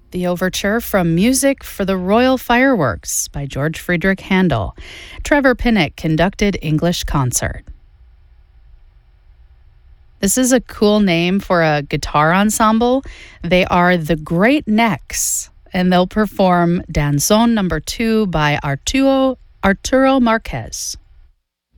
The overture from Music for the Royal Fireworks by George Friedrich Handel. Trevor Pinnock conducted English concert. This is a cool name for a guitar ensemble. They are the Great Necks, and they'll perform Danzón No. 2 by Arturo Marquez.